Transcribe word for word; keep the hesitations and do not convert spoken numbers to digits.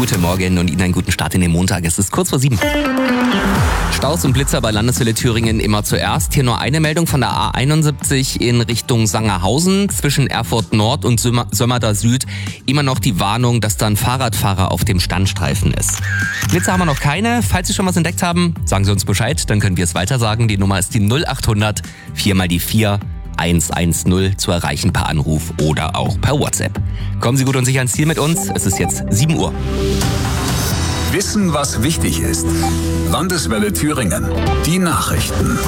Guten Morgen und Ihnen einen guten Start in den Montag. Es ist kurz vor sieben. Staus und Blitzer bei Landeswelle Thüringen immer zuerst. Hier nur eine Meldung von der A einundsiebzig in Richtung Sangerhausen. Zwischen Erfurt Nord und Sömer- Sömmerda Süd immer noch die Warnung, dass da ein Fahrradfahrer auf dem Standstreifen ist. Blitzer haben wir noch keine. Falls Sie schon was entdeckt haben, sagen Sie uns Bescheid, dann können wir es weiter sagen. Die Nummer ist die null acht hundert vier mal die vier eins eins null zu erreichen per Anruf oder auch per WhatsApp. Kommen Sie gut und sicher ins Ziel mit uns. Es ist jetzt sieben Uhr. Wissen, was wichtig ist. Landeswelle Thüringen. Die Nachrichten.